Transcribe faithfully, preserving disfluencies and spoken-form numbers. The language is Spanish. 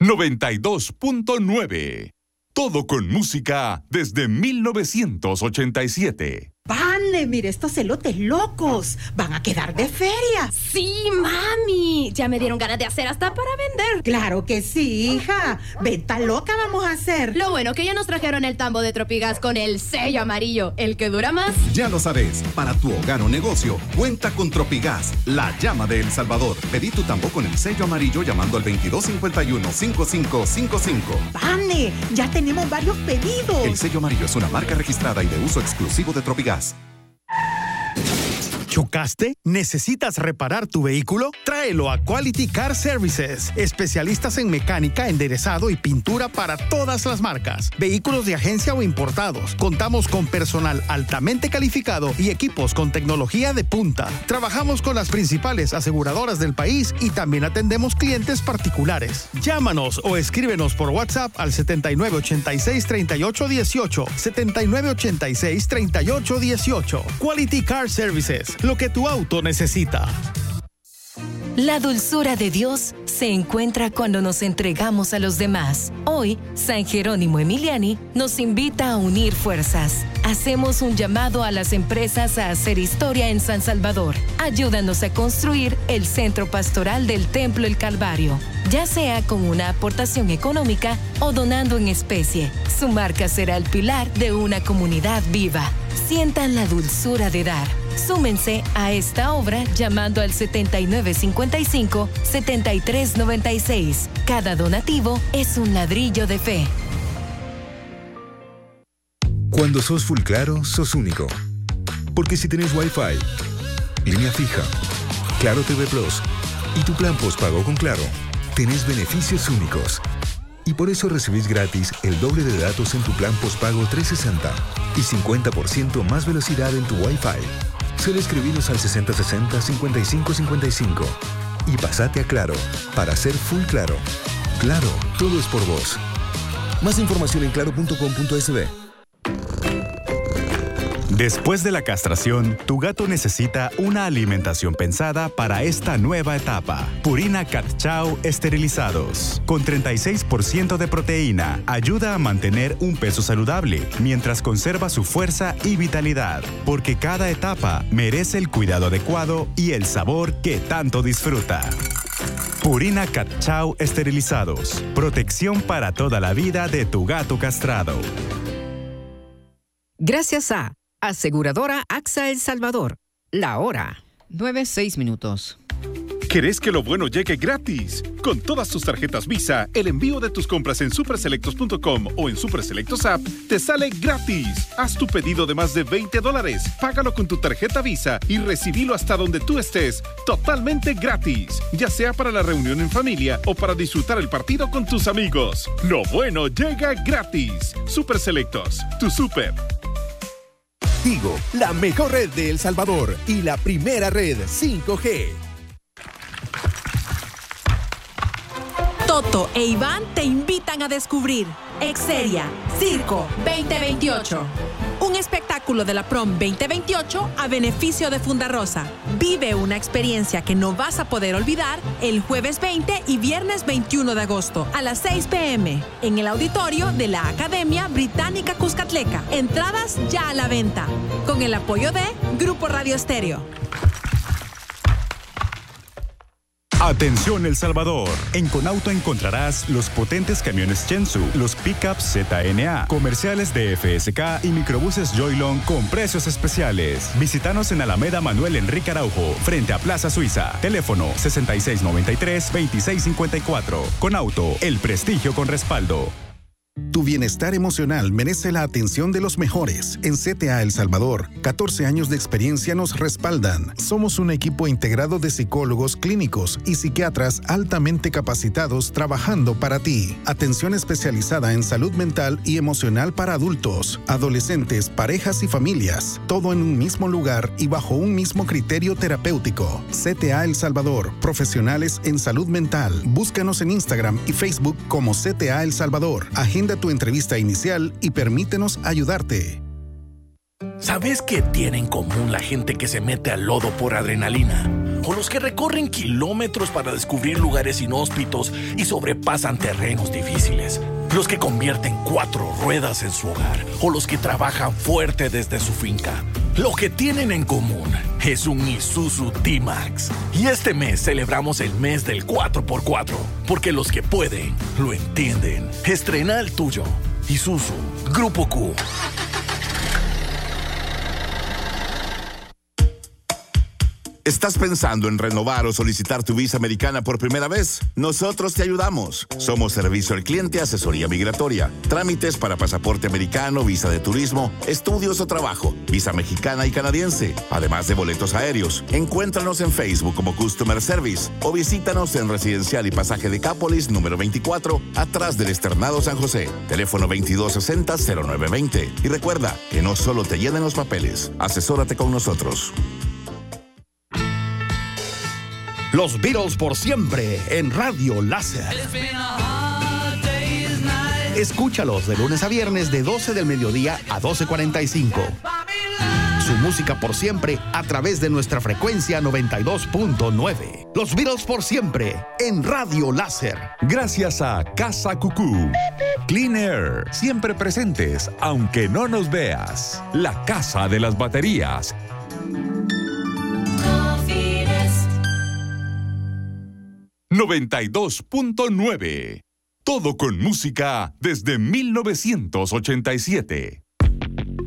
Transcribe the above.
noventa y dos punto nueve. Todo con música desde mil novecientos ochenta y siete. ¡Vale! Mire estos elotes locos. Van a quedar de feria. Sí, mami. Ya me dieron ganas de hacer hasta para vender. Claro que sí, hija. Venta loca vamos a hacer. Lo bueno que ya nos trajeron el tambo de Tropigas con el sello amarillo, el que dura más. Ya lo sabes, para tu hogar o negocio, cuenta con Tropigas, la llama de El Salvador. Pedí tu tambo con el sello amarillo llamando al veintidós cincuenta y uno, cincuenta y cinco cincuenta y cinco. ¡Vale! Ya tenemos varios pedidos. El sello amarillo es una marca registrada y de uso exclusivo de Tropigas. ¿Chocaste? ¿Necesitas reparar tu vehículo? Tráelo a Quality Car Services, especialistas en mecánica, enderezado y pintura para todas las marcas. Vehículos de agencia o importados. Contamos con personal altamente calificado y equipos con tecnología de punta. Trabajamos con las principales aseguradoras del país y también atendemos clientes particulares. Llámanos o escríbenos por WhatsApp al setenta y nueve ochenta y seis, treinta y ocho dieciocho, setenta y nueve ochenta y seis, treinta y ocho dieciocho. Quality Car Services. Lo que tu auto necesita. La dulzura de Dios se encuentra cuando nos entregamos a los demás. Hoy, San Jerónimo Emiliani nos invita a unir fuerzas. Hacemos un llamado a las empresas a hacer historia en San Salvador. Ayúdanos a construir el centro pastoral del Templo El Calvario, ya sea con una aportación económica o donando en especie. Su marca será el pilar de una comunidad viva. Sientan la dulzura de dar. Súmense a esta obra llamando al setenta y nueve cincuenta y cinco, setenta y tres noventa y seis. Cada donativo es un ladrillo de fe. Cuando sos Full Claro, sos único. Porque si tenés Wi-Fi, línea fija, Claro T V Plus y tu plan postpago con Claro, tenés beneficios únicos. Y por eso recibís gratis el doble de datos en tu plan postpago trescientos sesenta y cincuenta por ciento más velocidad en tu Wi-Fi. Solo escribinos al sesenta sesenta, cincuenta y cinco cincuenta y cinco y pasate a Claro para ser Full Claro. Claro, todo es por vos. Más información en claro punto com punto es be. Después de la castración, tu gato necesita una alimentación pensada para esta nueva etapa. Purina Cat Chow esterilizados. Con treinta y seis por ciento de proteína, ayuda a mantener un peso saludable, mientras conserva su fuerza y vitalidad. Porque cada etapa merece el cuidado adecuado y el sabor que tanto disfruta. Purina Cat Chow esterilizados. Protección para toda la vida de tu gato castrado. Gracias a Aseguradora AXA El Salvador. La hora. nueve, seis minutos. ¿Querés que lo bueno llegue gratis? Con todas tus tarjetas Visa, el envío de tus compras en superselectos punto com o en Superselectos App te sale gratis. Haz tu pedido de más de veinte dólares, págalo con tu tarjeta Visa y recibilo hasta donde tú estés, totalmente gratis. Ya sea para la reunión en familia o para disfrutar el partido con tus amigos. Lo bueno llega gratis. Superselectos, tu super. Tigo, la mejor red de El Salvador y la primera red cinco G. Toto e Iván te invitan a descubrir Exeria Circo veinte veintiocho. Un espectáculo de la Prom veinte veintiocho a beneficio de Fundarosa. Vive una experiencia que no vas a poder olvidar el jueves veinte y viernes veintiuno de agosto a las seis pe eme en el auditorio de la Academia Británica Cuscatleca. Entradas ya a la venta. Con el apoyo de Grupo Radio Estéreo. Atención El Salvador. En Conauto encontrarás los potentes camiones Chensu, los pickups Z N A, comerciales de F S K y microbuses Joylon con precios especiales. Visítanos en Alameda Manuel Enrique Araujo, frente a Plaza Suiza. Teléfono sesenta y seis noventa y tres, veintiséis cincuenta y cuatro. Conauto, el prestigio con respaldo. Tu bienestar emocional merece la atención de los mejores. En C T A El Salvador, catorce años de experiencia nos respaldan. Somos un equipo integrado de psicólogos clínicos y psiquiatras altamente capacitados trabajando para ti. Atención especializada en salud mental y emocional para adultos, adolescentes, parejas y familias. Todo en un mismo lugar y bajo un mismo criterio terapéutico. C T A El Salvador, profesionales en salud mental. Búscanos en Instagram y Facebook como C T A El Salvador. Agenda tu entrevista inicial y permítenos ayudarte. ¿Sabes qué tiene en común la gente que se mete al lodo por adrenalina? o los que recorren kilómetros para descubrir lugares inhóspitos y sobrepasan terrenos difíciles, los que convierten cuatro ruedas en su hogar o los que trabajan fuerte desde su finca. Lo que tienen en común es un Isuzu D-Max. Y este mes celebramos el mes del cuatro por cuatro, porque los que pueden, lo entienden. Estrena el tuyo. Isuzu, Grupo Q. ¿Estás pensando en renovar o solicitar tu visa americana por primera vez? Nosotros te ayudamos. Somos servicio al cliente, asesoría migratoria, trámites para pasaporte americano, visa de turismo, estudios o trabajo, visa mexicana y canadiense, además de boletos aéreos. Encuéntranos en Facebook como Customer Service o visítanos en Residencial y Pasaje de Cápolis, número veinticuatro, atrás del Externado San José. Teléfono veintidós sesenta, cero nueve veinte. Y recuerda que no solo te llenen los papeles, asesórate con nosotros. Los Beatles por siempre en Radio Láser. Escúchalos de lunes a viernes de doce del mediodía a doce cuarenta y cinco. Su música por siempre a través de nuestra frecuencia noventa y dos punto nueve. Los Beatles por siempre en Radio Láser. Gracias a Casa Cucú. Clean Air, siempre presentes, aunque no nos veas. La casa de las baterías. noventa y dos punto nueve. Todo con música desde mil novecientos ochenta y siete.